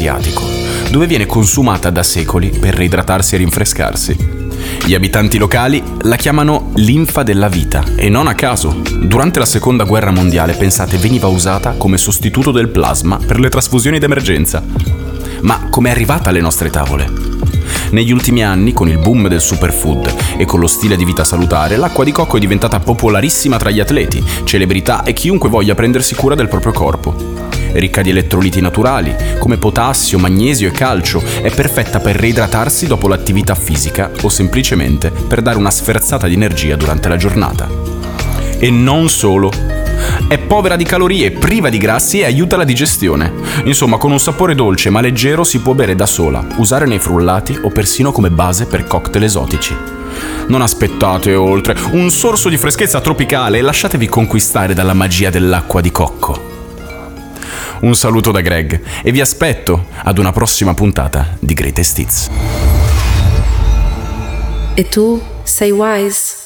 asiatico, dove viene consumata da secoli per reidratarsi e rinfrescarsi. Gli abitanti locali la chiamano linfa della vita e non a caso. Durante la seconda guerra mondiale, pensate, veniva usata come sostituto del plasma per le trasfusioni d'emergenza. Ma com'è arrivata alle nostre tavole? Negli ultimi anni, con il boom del superfood e con lo stile di vita salutare, l'acqua di cocco è diventata popolarissima tra gli atleti, celebrità e chiunque voglia prendersi cura del proprio corpo. Ricca di elettroliti naturali, come potassio, magnesio e calcio, è perfetta per reidratarsi dopo l'attività fisica o semplicemente per dare una sferzata di energia durante la giornata. E non solo. È povera di calorie, priva di grassi e aiuta la digestione. Insomma, con un sapore dolce ma leggero si può bere da sola, usare nei frullati o persino come base per cocktail esotici. Non aspettate oltre, un sorso di freschezza tropicale e lasciatevi conquistare dalla magia dell'acqua di cocco. Un saluto da Greg e vi aspetto ad una prossima puntata di Greatest Hits. E tu sei wise?